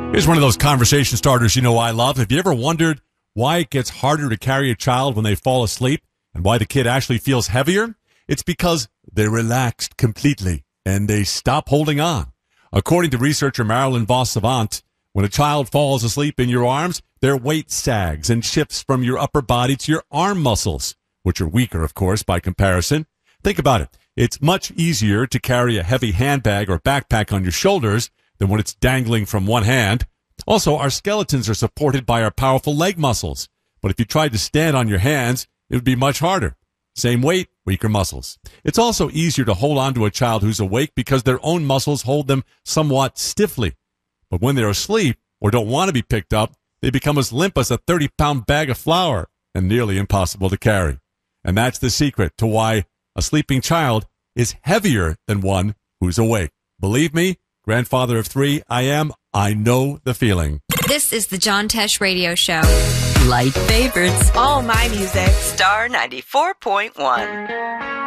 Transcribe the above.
Here's one of those conversation starters I love. Have you ever wondered why it gets harder to carry a child when they fall asleep and why the kid actually feels heavier? It's because they're relaxed completely and they stop holding on. According to researcher Marilyn Vos-Savant, when a child falls asleep in your arms, their weight sags and shifts from your upper body to your arm muscles, which are weaker, of course, by comparison. Think about it. It's much easier to carry a heavy handbag or backpack on your shoulders than when it's dangling from one hand. Also, our skeletons are supported by our powerful leg muscles. But if you tried to stand on your hands, it would be much harder. Same weight, weaker muscles. It's also easier to hold on to a child who's awake because their own muscles hold them somewhat stiffly. But when they're asleep or don't want to be picked up, they become as limp as a 30-pound bag of flour and nearly impossible to carry. And that's the secret to why a sleeping child is heavier than one who's awake. Believe me, grandfather of 3, I know the feeling. This is the John Tesh Radio Show. Light favorites. All my music. Star 94.1.